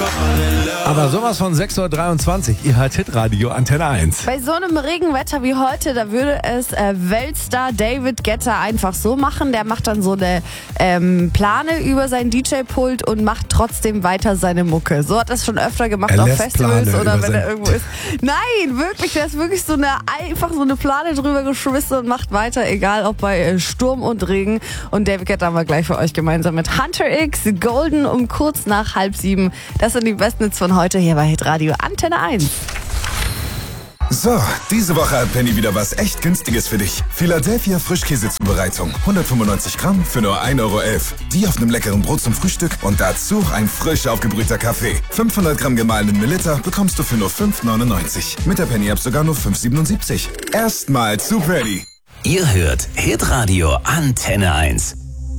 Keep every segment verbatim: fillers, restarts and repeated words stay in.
Aber sowas von sechs Uhr dreiundzwanzig, ihr hört Hitradio Antenne eins. Bei so einem Regenwetter wie heute, da würde es äh, Weltstar David Guetta einfach so machen. Der macht dann so eine ähm, Plane über sein D J-Pult und macht trotzdem weiter seine Mucke. So hat er es schon öfter gemacht Er auf lässt Festivals Plane oder über wenn sein- er irgendwo ist. Nein, wirklich, der ist wirklich so eine, einfach so eine Plane drüber geschmissen und macht weiter, egal ob bei äh, Sturm und Regen. Und David Guetta haben wir gleich für euch gemeinsam mit Hunter X, Golden um kurz nach halb sieben. Das sind die besten Hits von heute hier bei Hitradio Antenne eins. So, diese Woche hat Penny wieder was echt Günstiges für dich. Philadelphia Frischkäsezubereitung. hundertfünfundneunzig Gramm für nur ein Euro elf. Die auf einem leckeren Brot zum Frühstück und dazu ein frisch aufgebrühter Kaffee. fünfhundert Gramm gemahlenen Mililiter bekommst du für nur fünf neunundneunzig. Mit der Penny-App sogar nur fünf siebenundsiebzig. Erstmal zu Penny. Ihr hört Hitradio Antenne eins.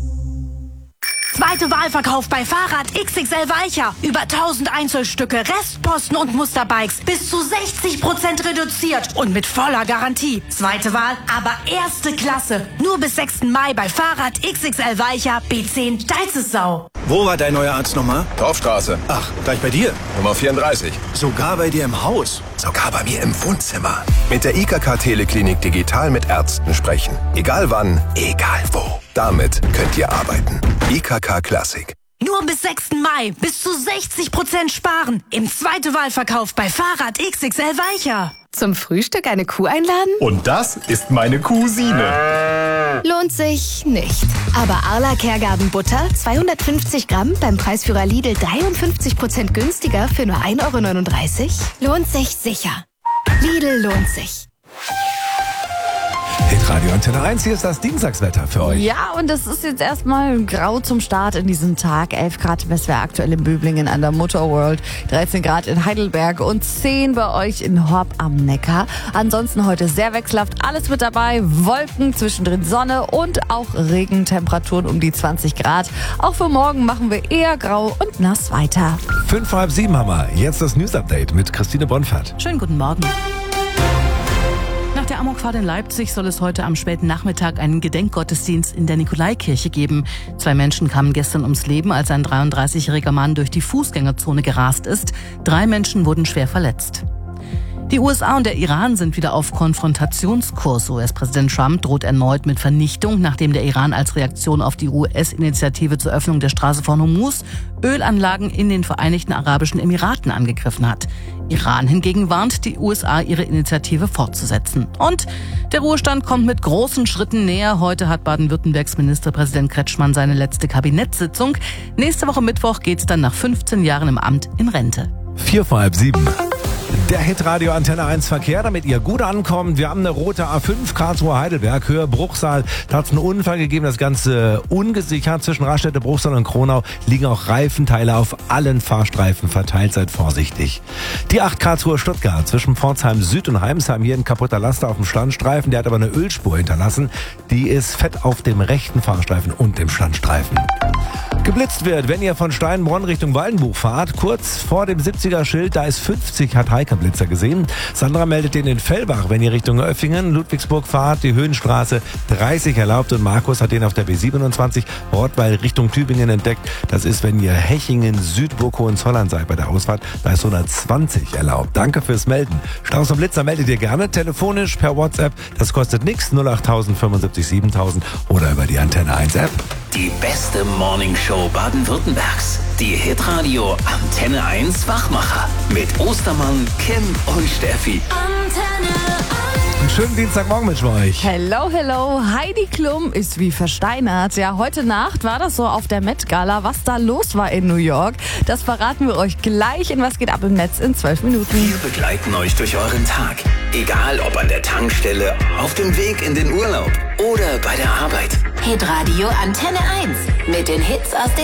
Zweite Wahlverkauf bei Fahrrad X X L Weicher. Über tausend Einzelstücke, Restposten und Musterbikes. Bis zu sechzig Prozent reduziert und mit voller Garantie. Zweite Wahl, aber erste Klasse. Nur bis sechsten Mai bei Fahrrad X X L Weicher B zehn Deizessau. Wo war dein neuer Arzt nochmal? Torfstraße. Ach, gleich bei dir. Nummer vierunddreißig. Sogar bei dir im Haus. Sogar bei mir im Wohnzimmer. Mit der I K K Teleklinik digital mit Ärzten sprechen. Egal wann, egal wo. Damit könnt ihr arbeiten. I K K Classic. Nur bis sechsten Mai. Bis zu sechzig Prozent sparen. Im zweiten Wahlverkauf bei Fahrrad X X L Weicher. Zum Frühstück eine Kuh einladen? Und das ist meine Cousine. Lohnt sich nicht. Aber Arla Kergarten Butter, zweihundertfünfzig Gramm, beim Preisführer Lidl dreiundfünfzig Prozent günstiger für nur ein Euro neununddreißig? Lohnt sich sicher. Lidl lohnt sich. Hitradio Antenne eins, hier ist das Dienstagswetter für euch. Ja, und es ist jetzt erstmal grau zum Start in diesem Tag. elf Grad Messwert aktuell in Böblingen an der Motor World, dreizehn Grad in Heidelberg und zehn bei euch in Horb am Neckar. Ansonsten heute sehr wechselhaft, alles mit dabei. Wolken, zwischendrin Sonne und auch Regentemperaturen um die zwanzig Grad. Auch für morgen machen wir eher grau und nass weiter. Fünf vor halb sieben haben wir. Jetzt das News-Update mit Christine Bonfert. Schönen guten Morgen. Nach der Amokfahrt in Leipzig soll es heute am späten Nachmittag einen Gedenkgottesdienst in der Nikolaikirche geben. Zwei Menschen kamen gestern ums Leben, als ein dreiunddreißigjähriger Mann durch die Fußgängerzone gerast ist. Drei Menschen wurden schwer verletzt. Die U S A und der Iran sind wieder auf Konfrontationskurs. U S-Präsident Trump droht erneut mit Vernichtung, nachdem der Iran als Reaktion auf die U S-Initiative zur Öffnung der Straße von Hormuz Ölanlagen in den Vereinigten Arabischen Emiraten angegriffen hat. Iran hingegen warnt die U S A, ihre Initiative fortzusetzen. Und der Ruhestand kommt mit großen Schritten näher. Heute hat Baden-Württembergs Ministerpräsident Kretschmann seine letzte Kabinettssitzung. Nächste Woche Mittwoch geht's dann nach fünfzehn Jahren im Amt in Rente. Vier vor halb sieben. Der Hitradio Antenne eins Verkehr, damit ihr gut ankommt. Wir haben eine rote A fünf, Karlsruhe Heidelberg, Höhe Bruchsal. Da hat es einen Unfall gegeben, das Ganze ungesichert. Zwischen Raststätte, Bruchsal und Kronau liegen auch Reifenteile auf allen Fahrstreifen verteilt. Seid vorsichtig. Die acht Karlsruhe Stuttgart, zwischen Pforzheim Süd und Heimsheim. Hier ein kaputter Laster auf dem Standstreifen. Der hat aber eine Ölspur hinterlassen. Die ist fett auf dem rechten Fahrstreifen und dem Standstreifen. Geblitzt wird, wenn ihr von Steinbronn Richtung Waldenbuch fahrt. Kurz vor dem siebziger-Schild, da ist fünfzig, hat Heike Blitzer gesehen. Sandra meldet den in Fellbach, wenn ihr Richtung Öffingen, Ludwigsburg fahrt. Die Höhenstraße dreißig erlaubt und Markus hat den auf der B siebenundzwanzig Rottweil Richtung Tübingen entdeckt. Das ist, wenn ihr Hechingen, Südburg, Hohenzollern seid bei der Ausfahrt. Da ist hundertzwanzig erlaubt. Danke fürs Melden. Staus und Blitzer meldet ihr gerne telefonisch per WhatsApp. Das kostet nichts. null acht fünfundsiebzig siebentausend oder über die Antenne eins App. Die beste Morningshow Baden-Württembergs. Die Hitradio Antenne eins Wachmacher. Mit Ostermann, Kim und Steffi. Einen schönen Dienstagmorgen mit euch. Hello, hello. Heidi Klum ist wie versteinert. Ja, heute Nacht war das so auf der Met Gala. Was da los war in New York, das verraten wir euch gleich in Was geht ab im Netz in zwölf Minuten. Wir begleiten euch durch euren Tag. Egal ob an der Tankstelle, auf dem Weg in den Urlaub oder bei der Arbeit. Hitradio Antenne eins. Mit den Hits aus den